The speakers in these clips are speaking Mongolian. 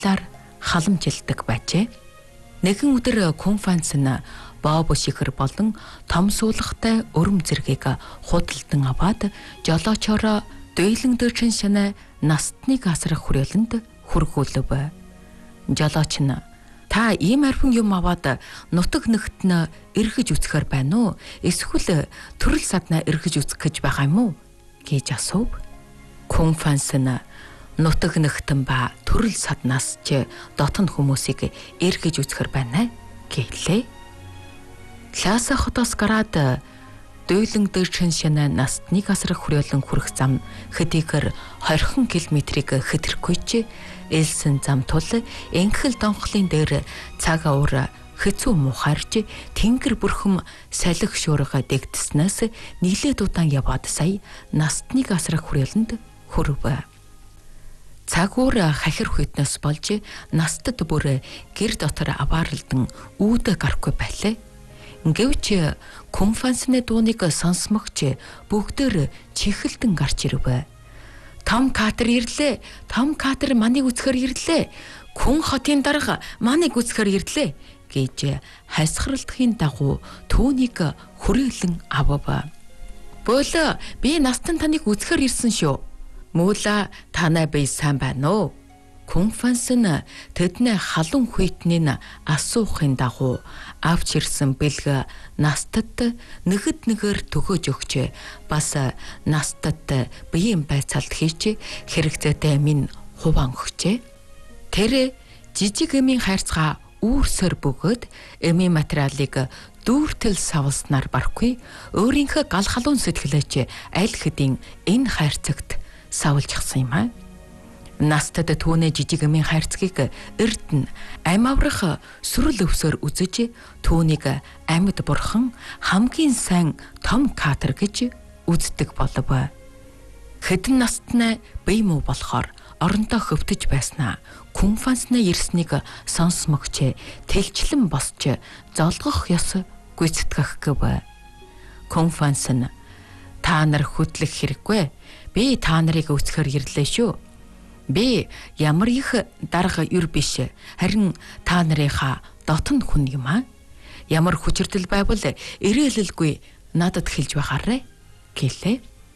талаар халамжилдаг байжээ. Нэгэн өдөр Кунфанс нь Боб шихэр болон том суулгатай өрөм зэргийг худалдан аваад жолоочоор дуйлангдэрчин шанаа настны гасрах хүрээлэнд хүргүүлв. Жолооч нь та ийм архин юм аваад нутаг нэгт нь эргэж үсгэр байна уу? Эсвэл төрөл саднаа эргэж үсгэх гэж байгаа юм уу? гэж асуув. Кунфанс нь нутаг нэгтэн ба төрөл саднаас ч дотн хүмүүсийг эргэж үсгэр байна гэлээ. Ласа хотоос гараад дуйлангдэрчин шанаа настны гасрах хүрээлэн хүрэх зам хэдийгээр 20 км-ийг хэтрэхгүйч элсэн зам тул энхэл донхлын дээр цаг уур хэцүү мухарж тэнгэр бүрхэм салхи шуурга дэгдснээс нийлээд удаан яваад сая настны гасрах хүрээлэнд хүрв. Цаг уур хахир хүйтнээс болж настад бүр гэр дотор абаарлдан үүд гарахгүй байлаа. Гэвч Кунфансны дууныг сонсмогч бүгдээр чихэлдэн гарч ирв. Том Катер ирлээ. Том Катер маныг үсгэр ирлээ. Күн хотын дарга маныг үсгэр ирлээ гэж хасхралдахын дагуу түүнийг хүрээлэн авав. Бөөлө би настан таныг үсгэр ирсэн шүү. Муула танай бие сайн байна уу? Кунфанс нь тэдний халуун хүйтнийг асуухын дагуу авч ирсэн бэлэг настад нэгэд нэгээр төгөөж өгч бас настад биеийн байцаалт хийж хэрэгцээтэй минь хуваан өгчээ. Тэр жижиг эмийн хайрцгаа үүрсээр бөгөөд эмийн материалыг дүүртэл савлснаар барахгүй өөрийнхөө гал халуун сэтгэлээч аль хэдийн энэ хайрцагт савлжчихсан юм аа. Настад түүний жижиг эмийн хайрцгийг эрдэнэ ам аврах сүрэл өвсөөр үзэж түүнийг амьд бурхан хамгийн сайн том Катер гэж үздэг болов. Хэдэн настнаа бие муу болохоор орондоо хөвтөж байснаа Кунфансны ирснийг сонсмогч тэлчлэн босч золгох ёс гүйцэтгэх гэв. Кунфанс нь та нар хөдлөх хэрэггүй. Би та нарыг үсгэр ирлээ шүү. Би ямар их дарга юр биш харин та нарынхаа дотн хүн юм аа. Ямар хүчирдэл байвал ирээлэлгүй надад хэлж байгаарэ гэлээ.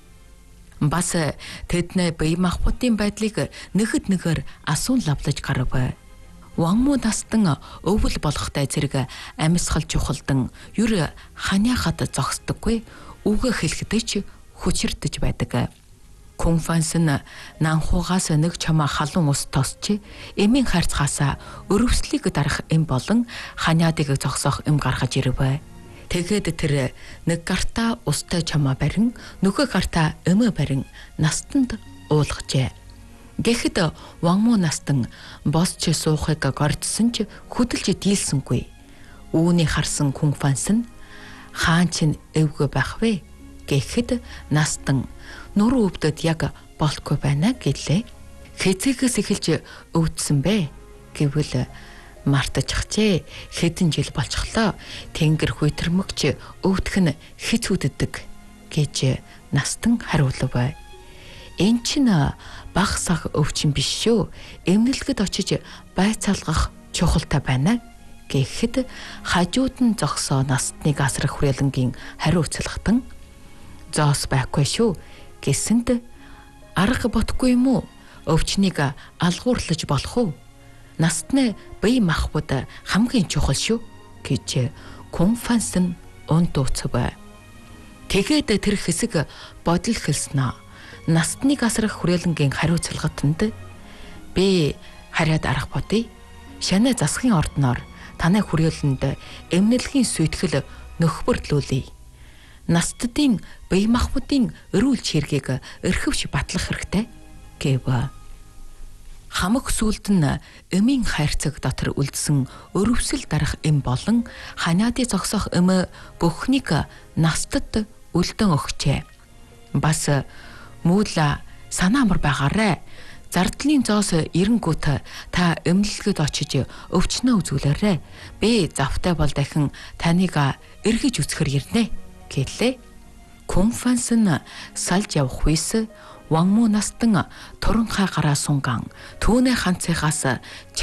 Бас тэдний бие махбодын байдлыг нэгэд нэгээр асуун лавлаж гарав. Ванмуу настан өвөл болохтай зэрэг амьсгал чухалдан юр ханяхад зогсдоггүй үгээ хэлэхдээ ч хүчирдэж байдаг. Кунфанс нь нанхуугаас нэг чамаа халуун ус тосч эмийн хайрцгаасаа өрөвслийг дарах эм болон ханиадыг зогсоох эм гаргаж ирв. Тэгээд тэр нэг гартаа устай чамаа барин нөгөө гартаа эмээ барин настанд уулгажээ. Гэхэд ванмуу настан босч суухыг гордсон ч хөдөлж дийлсэнгүй. Үүнийг харсан Кунфанс нь хаан чинь эвгүй байх вэ гэхэд настан нуруу өвдөд яг болтгүй байна гэлээ. Хэзээгээс эхэлж өвдсөн бэ гэвэл мартажчихжээ. Хэдэн жил болчихлоо. Тэнгэр хүйтэрмөгч өвдөх нь хэц үддэг гэж настан хариулв. Энд чинь баг саг өвчин биш шүү. Эмнэлгэд очиж байцаалгах чухалтай байна гэхэд хажууд нь зогсоо настны гасрах хүрээлэнгийн хариуцлагатан зоос байхгүй шүү гэсэнд арга ботгүй юм уу? Өвчнийг алгуурлаж болох уу? Настны бие махбод хамгийн чухал шүү гэж Кунфанс нь ундууцв. Тэгээд тэр хэсэг бодол хэлснэ. Настны гасрах хүрээлэнгийн хариуцлагатанд би хараад арга бодъё. Шанаа засгийн ордноор танай хүрээлэнд эмнэлгийн сүйтгэл нөхбөрлүүлье. Настдын бие махбодын өрүүл чиргийг өрхөвч батлах хэрэгтэй гэв. Хамаг сүлд нь эмийн хайрцаг дотор үлдсэн өрөвсөл дарах эм болон ханиадыг зогсоох эм бүхнийг настад үлдэн өгчээ. Бас муула санаа амар байгаарэ. Зардлын зоос эренгүүт та эмнэлгэд очиж өвчнөө үзүүлээрэ. Би завтай бол дахин таныг эргэж үсгэр ирнэ гэлээ. Кунфанс нь салж явах үес Ванмуу настан туранхай гараа сунган түүний ханцыгаас